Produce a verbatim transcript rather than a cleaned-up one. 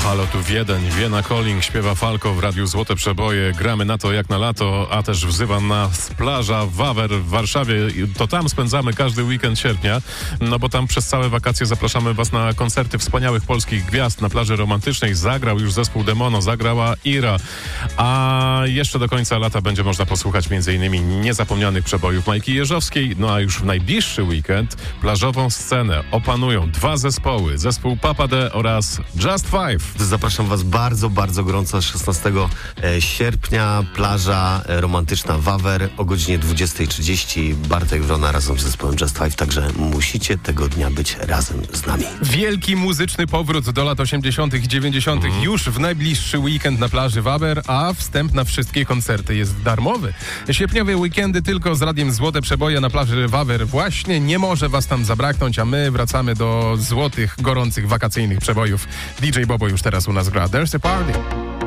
Halo, tu Wiedeń, Wiena Calling, śpiewa Falco w Radiu Złote Przeboje. Gramy na to jak na lato, a też wzywa nas plaża Wawer w Warszawie. To tam spędzamy każdy weekend sierpnia, no bo tam przez całe wakacje zapraszamy was na koncerty wspaniałych polskich gwiazd na plaży romantycznej. Zagrał już zespół Demono, zagrała Ira, a jeszcze do końca lata będzie można posłuchać m.in. niezapomnianych przebojów Majki Jeżowskiej. No a już w najbliższy weekend plażową scenę opanują dwa zespoły. Zespół Papa D oraz Just Five. Zapraszam was bardzo, bardzo gorąco szesnastego sierpnia. Plaża romantyczna Wawer o godzinie dwudziestej trzydzieści. Bartek Wrona razem z zespołem Just Five, także musicie tego dnia być razem z nami. Wielki muzyczny powrót do lat osiemdziesiątych i dziewięćdziesiątych Mm. już w najbliższy weekend na plaży Wawer, a wstęp na wszystkie koncerty jest darmowy. Sierpniowe weekendy tylko z Radiem Złote Przeboje na plaży Wawer właśnie. Nie może was tam zabraknąć, a my wracamy do złotych, gorących, wakacyjnych przebojów. D J Bobo już teraz u nas gra. There's a party.